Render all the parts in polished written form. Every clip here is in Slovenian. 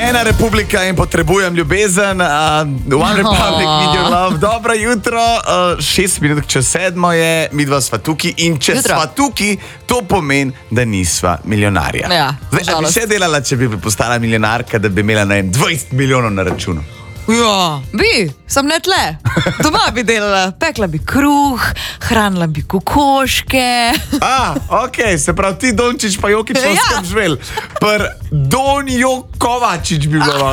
Ena republika in potrebujem ljubezen, One Republic, Need Your Love. Dobro jutro, 6 minut čez 7 je, midva sva tukaj in če sva tukaj, to pomeni, da nisva milijonarja. Ja, zdaj, bi še delala, če bi postala milijonarka, da bi imela 20 milijonov na računu? Ja, sem ne tle. Doma bi delala, pekla bi kruh, hranila bi kokoške. Ok, se pravi ti, Dončić pa Jokić smo živel. Donjo Kovačič bi bilo.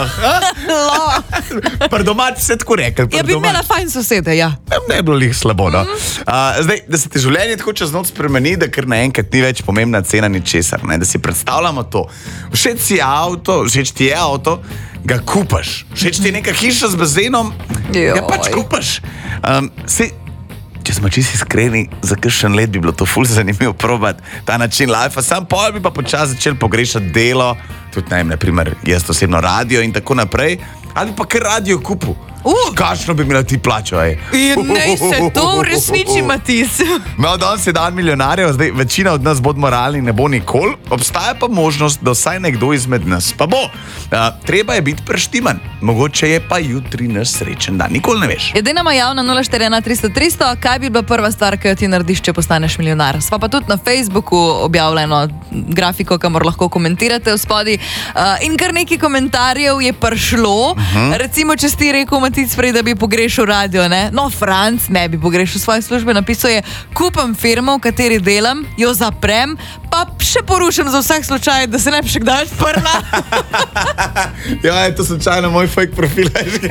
Domač se tako rekel. Ja, bi imela fajn sosede, ja. Ne bi bilo lih slabo, no. Zdaj, da se ti življenje tako čez noč spremeni, da kar naenkrat ni več pomembna cena ničesar, ne, da si predstavljamo to. Všeč ti je avto, ga kupaš. Všeč ti je neka hiša z bazenom, ga pač kupaš. Če smo čisto iskreni, za kakšen let bi bilo to ful zanimivo probati ta način life, sam pol bi pa počasi začel pogrešati delo, tudi naprimer jaz osebno radio in tako naprej, ali pa kar radio kupu. Kakšno bi imela ti plačo, Ne se to resniči, Matis. No, danes je dan milijonarjev, zdaj večina od nas bod moralni ne bo nikoli, obstaja pa možnost, da vsaj nekdo izmed nas pa bo. Treba je biti preštiman, mogoče je pa jutri naš srečen dan, nikoli ne veš. Edina javna 041 300 300, kaj bi bila prva stvar, ki jo ti narediš, če postaneš milijonar? Sva pa tudi na Facebooku objavljeno grafiko, kamor lahko komentirate v spodi. In kar nekaj komentarjev je prišlo, recimo, če si rekel, Matic, prej, da bi pogrešal radio, ne? No, Franc ne bi pogrešal svoje službe, napisal je, kupam firmo, v kateri delam, jo zaprem, pa še porušim za vsak slučaj, da se ne bi še kdaj odprla. Ja, je to slučajno moj fake profil.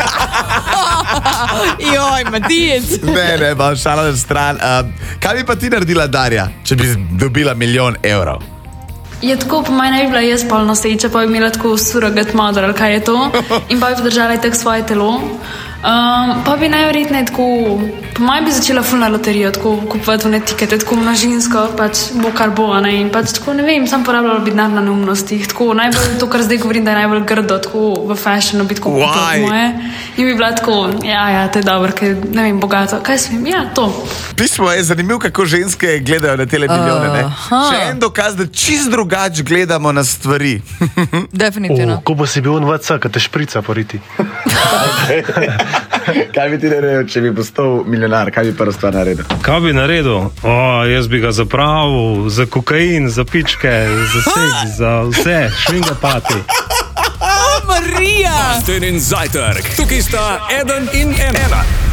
Joj, Matic. Ne, pa šala na stran. Kaj bi pa ti naredila, Darja, če bi dobila 1 milijon evrov? Je tako, po maj ne bi bila jaz polno sejča, pa bi imela tako surrogate mother, ali kaj je to, in pa bi podržala tako svoje telo. Pa bi najverjetneje tako, po maj bi začela ful na loterijo, tako kupovati vne tikete, tako na žensko, pač bo kar bo, ne, in pač tako, ne vem, sam porabljala bi denar na neumnostih, tako najbolj to, kar zdaj govorim, da je najbolj grdo, tako v fashionu biti tako kupiti moje, in bi bila tako, ja, to je dobro, ker, ne vem, bogato, kaj svem, ja, to. Pismo je zanimivo, kako ženske gledajo na tele milijone, ne? Še en dokaz, da čist drugače gledamo na stvari. Definitivno. Ko bo si bil on VC, kad te šprica poriti. Kaj bi ti naredil, če bi postal milijonar? Kaj bi prva stvar naredil? Kaj bi naredil? Jaz bi ga zapravil za kokain, za pičke, za seks, za vse, švingapati. Marija! Martin in Zajtrk, tukaj sta Eden in Ena.